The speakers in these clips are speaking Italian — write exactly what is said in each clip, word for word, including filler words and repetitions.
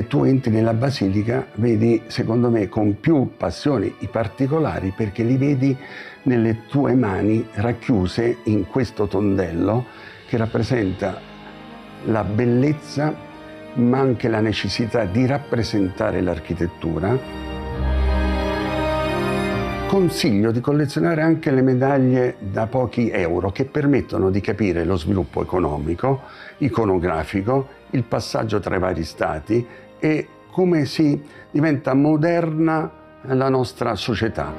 tu entri nella basilica vedi, secondo me, con più passione i particolari, perché li vedi nelle tue mani racchiuse in questo tondello che rappresenta la bellezza ma anche la necessità di rappresentare l'architettura. Consiglio di collezionare anche le medaglie da pochi euro che permettono di capire lo sviluppo economico, iconografico, il passaggio tra i vari stati e come si diventa moderna la nostra società.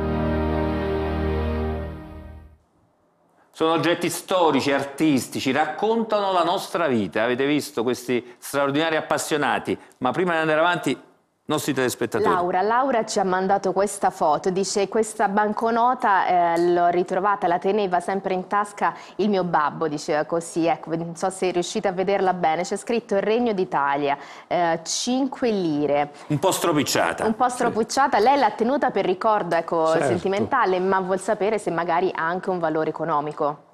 Sono oggetti storici, artistici, raccontano la nostra vita. Avete visto questi straordinari appassionati? Ma prima di andare avanti, nostri telespettatori. Laura, Laura ci ha mandato questa foto, dice: questa banconota eh, l'ho ritrovata, la teneva sempre in tasca il mio babbo, diceva così, ecco, non so se riuscite a vederla bene, c'è scritto il Regno d'Italia, eh, cinque lire. Un po' stropicciata. Un po' stropicciata, lei l'ha tenuta per ricordo, ecco, certo, sentimentale, ma vuol sapere se magari ha anche un valore economico.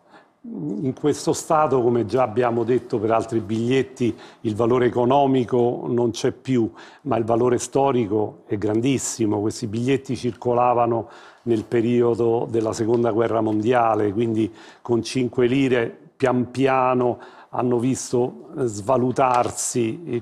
In questo stato, come già abbiamo detto per altri biglietti, il valore economico non c'è più, ma il valore storico è grandissimo. Questi biglietti circolavano nel periodo della Seconda Guerra Mondiale, quindi con cinque lire pian piano hanno visto svalutarsi,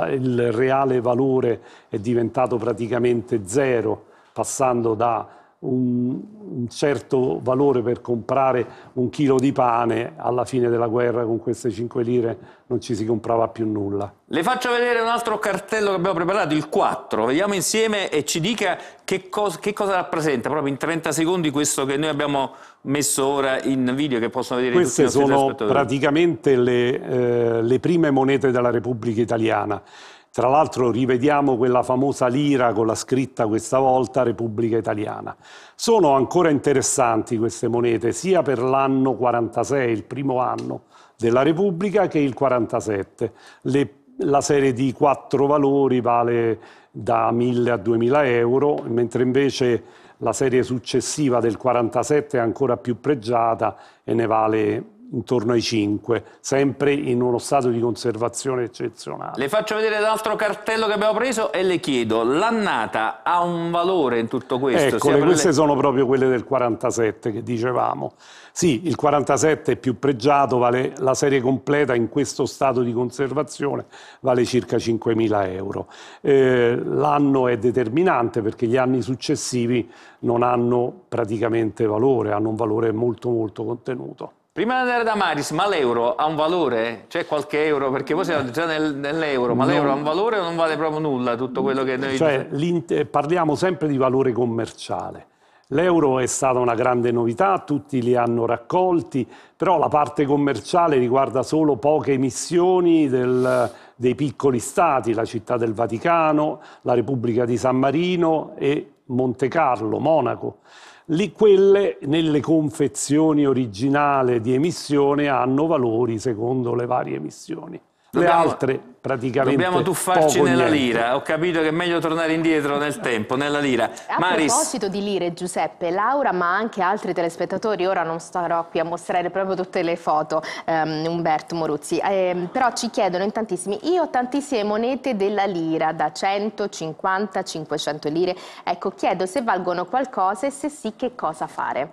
il reale valore è diventato praticamente zero, passando da Un, un certo valore per comprare un chilo di pane. Alla fine della guerra con queste cinque lire non ci si comprava più nulla. Le faccio vedere un altro cartello che abbiamo preparato, il quattro. Vediamo insieme e ci dica che, cos che cosa rappresenta, proprio in trenta secondi, questo che noi abbiamo messo ora in video, che possono vedere Queste tutti i nostri sono telespettatori. praticamente le, eh, le prime monete della Repubblica Italiana. Tra l'altro rivediamo quella famosa lira con la scritta questa volta Repubblica Italiana. Sono ancora interessanti queste monete sia per l'anno quarantasei, il primo anno della Repubblica, che il quarantasette. Le, la serie di quattro valori vale da mille a duemila euro, mentre invece la serie successiva del quarantasette è ancora più pregiata e ne vale intorno ai cinque, sempre in uno stato di conservazione eccezionale. Le faccio vedere l'altro cartello che abbiamo preso e le chiedo: l'annata ha un valore in tutto questo? Eccole, queste le... sono proprio quelle del quarantasette che dicevamo. Sì, il quarantasette è più pregiato, vale la serie completa in questo stato di conservazione, vale circa cinquemila euro. Eh, l'anno è determinante perché gli anni successivi non hanno praticamente valore, hanno un valore molto molto contenuto. Prima di andare da Maris, ma l'euro ha un valore? C'è qualche euro? Perché voi siete già nel, nell'euro, ma l'euro ha un valore o non vale proprio nulla tutto quello che noi... Cioè, parliamo sempre di valore commerciale. L'euro è stata una grande novità, tutti li hanno raccolti, però la parte commerciale riguarda solo poche emissioni del, dei piccoli stati, la Città del Vaticano, la Repubblica di San Marino e Monte Carlo, Monaco. Lì, quelle nelle confezioni originali di emissione hanno valori secondo le varie emissioni. Le Dobbiamo, altre praticamente dobbiamo tuffarci poco nella niente. lira. Ho capito che è meglio tornare indietro nel tempo, nella lira. A Maris. proposito di lire, Giuseppe, Laura, ma anche altri telespettatori, ora non starò qui a mostrare proprio tutte le foto, um, Umberto Moruzzi, eh, però ci chiedono in tantissimi: io ho tantissime monete della lira, da cento, cinquanta, cinquecento lire, ecco, chiedo se valgono qualcosa e se sì, che cosa fare.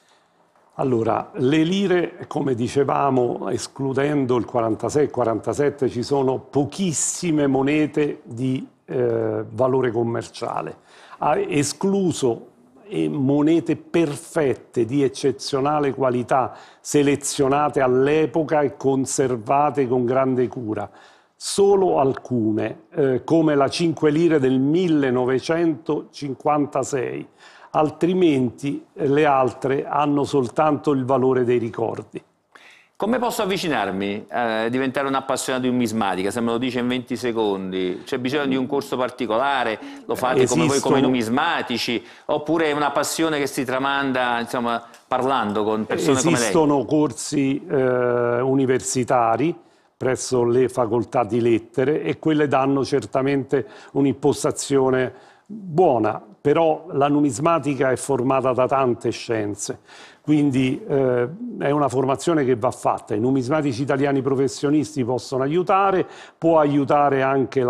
Allora, le lire, come dicevamo, escludendo il quarantasei e quarantasette, ci sono pochissime monete di eh, valore commerciale. Ha escluso eh, monete perfette di eccezionale qualità, selezionate all'epoca e conservate con grande cura. Solo alcune, eh, come la cinque lire del millenovecentocinquantasei. Altrimenti le altre hanno soltanto il valore dei ricordi. Come posso avvicinarmi a diventare un appassionato di numismatica? Se me lo dice in venti secondi, c'è bisogno di un corso particolare? Lo fate Esistono... come voi, come numismatici? Oppure è una passione che si tramanda, insomma, parlando con persone come lei? Esistono corsi eh, universitari presso le facoltà di lettere e quelle danno certamente un'impostazione buona, però la numismatica è formata da tante scienze, quindi eh, è una formazione che va fatta. I numismatici italiani professionisti possono aiutare, può aiutare anche la